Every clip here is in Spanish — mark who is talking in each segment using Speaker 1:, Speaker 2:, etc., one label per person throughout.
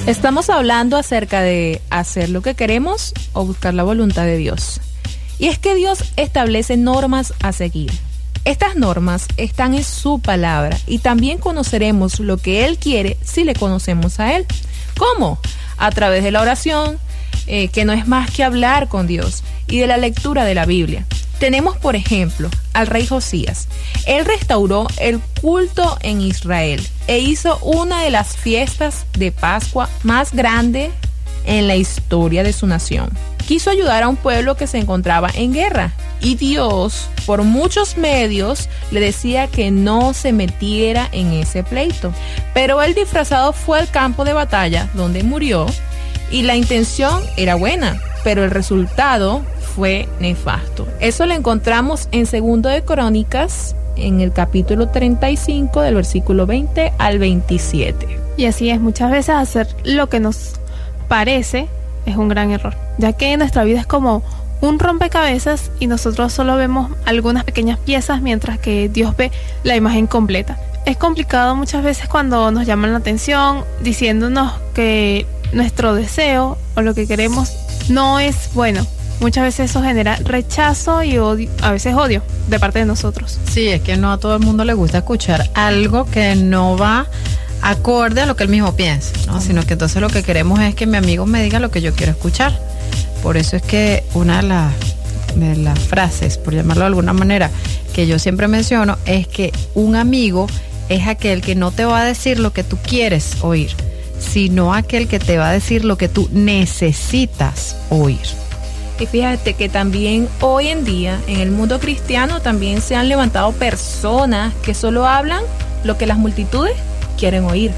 Speaker 1: Estamos hablando acerca de hacer lo que queremos o buscar la voluntad de Dios. Y es que Dios establece normas a seguir. Estas normas están en su palabra y también conoceremos lo que Él quiere si le conocemos a Él. ¿Cómo? A través de la oración, que no es más que hablar con Dios, y de la lectura de la Biblia. Tenemos, por ejemplo, al rey Josías. Él restauró el culto en Israel e hizo una de las fiestas de Pascua más grande en la historia de su nación. Quiso ayudar a un pueblo que se encontraba en guerra y Dios, por muchos medios, le decía que no se metiera en ese pleito. Pero él disfrazado fue al campo de batalla donde murió y la intención era buena, pero el resultado fue nefasto. Eso lo encontramos en 2 de Crónicas, en el capítulo 35, del versículo 20 al 27.
Speaker 2: Y así es, muchas veces hacer lo que nos parece es un gran error, ya que nuestra vida es como un rompecabezas y nosotros solo vemos algunas pequeñas piezas mientras que Dios ve la imagen completa. Es complicado muchas veces cuando nos llaman la atención diciéndonos que nuestro deseo o lo que queremos no es bueno. Muchas veces eso genera rechazo y odio, a veces odio de parte de nosotros.
Speaker 3: Sí, es que no a todo el mundo le gusta escuchar algo que no va acorde a lo que él mismo piensa, ¿no? Sino que entonces lo que queremos es que mi amigo me diga lo que yo quiero escuchar. Por eso es que una de las frases, por llamarlo de alguna manera, que yo siempre menciono, es que un amigo es aquel que no te va a decir lo que tú quieres oír, sino aquel que te va a decir lo que tú necesitas oír.
Speaker 1: Y fíjate que también hoy en día en el mundo cristiano también se han levantado personas que solo hablan lo que las multitudes quieren oír.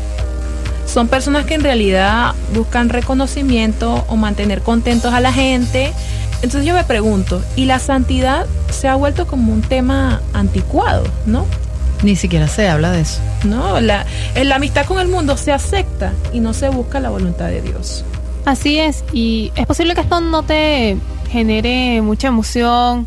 Speaker 1: Son personas que en realidad buscan reconocimiento o mantener contentos a la gente. Entonces yo me pregunto, ¿y la santidad se ha vuelto como un tema anticuado, no?
Speaker 3: Ni siquiera se habla de eso.
Speaker 1: No, en la amistad con el mundo se acepta y no se busca la voluntad de Dios.
Speaker 2: Así es, y es posible que esto no te genere mucha emoción,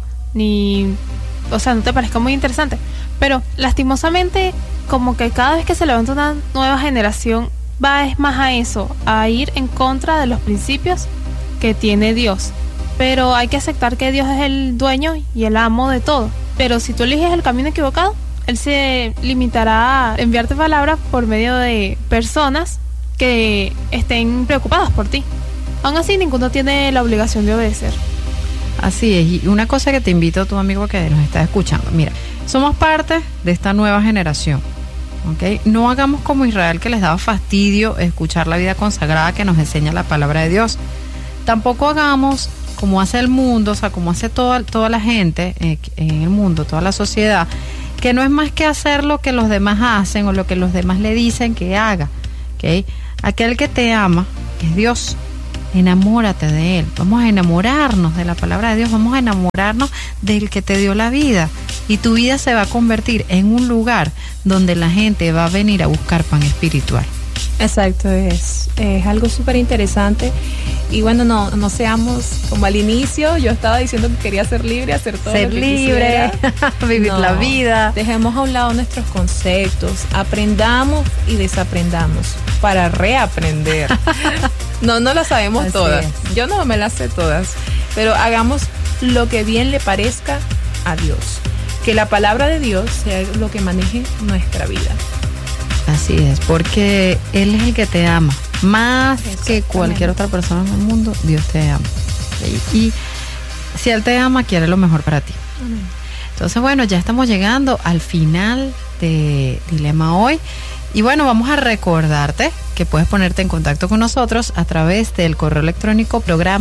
Speaker 2: no te parezca muy interesante, pero lastimosamente como que cada vez que se levanta una nueva generación va es más a eso, a ir en contra de los principios que tiene Dios. Pero hay que aceptar que Dios es el dueño y el amo de todo. Pero si tú eliges el camino equivocado, Él se limitará a enviarte palabras por medio de personas que estén preocupadas por ti. Aún así, ninguno tiene la obligación de obedecer.
Speaker 3: Así es, y una cosa que te invito a tu amigo que nos está escuchando, mira, somos parte de esta nueva generación, ¿ok? No hagamos como Israel, que les daba fastidio escuchar la vida consagrada que nos enseña la palabra de Dios. Tampoco hagamos como hace el mundo, o sea, como hace toda la gente en el mundo, toda la sociedad, que no es más que hacer lo que los demás hacen o lo que los demás le dicen que haga, ¿ok? Aquel que te ama es Dios. Enamórate de Él. Vamos a enamorarnos de la palabra de Dios. Vamos a enamorarnos del que te dio la vida. Y tu vida se va a convertir en un lugar donde la gente va a venir a buscar pan espiritual.
Speaker 1: Exacto, es algo súper interesante. Y bueno, no seamos como al inicio. Yo estaba diciendo que quería ser libre, hacer todo
Speaker 3: ser
Speaker 1: lo que
Speaker 3: libre, vivir la vida.
Speaker 1: Dejemos a un lado nuestros conceptos, aprendamos y desaprendamos para reaprender. No lo sabemos
Speaker 3: así
Speaker 1: todas.
Speaker 3: Es.
Speaker 1: Yo no me las sé todas, pero hagamos lo que bien le parezca a Dios. Que la palabra de Dios sea lo que maneje nuestra vida.
Speaker 3: Así es, porque Él es el que te ama. Más que cualquier otra persona en el mundo, Dios te ama. Y si Él te ama, quiere lo mejor para ti.
Speaker 1: Amén.
Speaker 3: Entonces, bueno, ya estamos llegando al final de Dilema Hoy. Y bueno, vamos a recordarte que puedes ponerte en contacto con nosotros a través del correo electrónico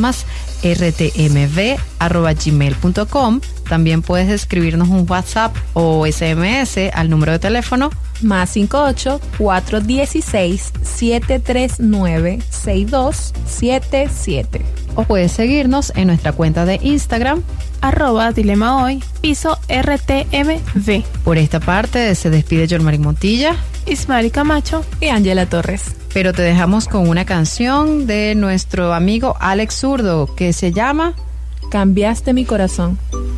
Speaker 3: programas@rtmv@gmail.com. También puedes escribirnos un WhatsApp o SMS al número de teléfono
Speaker 1: +58 416 739 6277.
Speaker 3: o puedes seguirnos en nuestra cuenta de Instagram
Speaker 2: @dilemahoy _RTMV.
Speaker 3: Por esta parte se despide Yolmarí Montilla,
Speaker 2: Ismari Camacho
Speaker 1: y Ángela Torres.
Speaker 3: pero te dejamos con una canción de nuestro amigo Alex Zurdo que se llama
Speaker 1: Cambiaste mi corazón.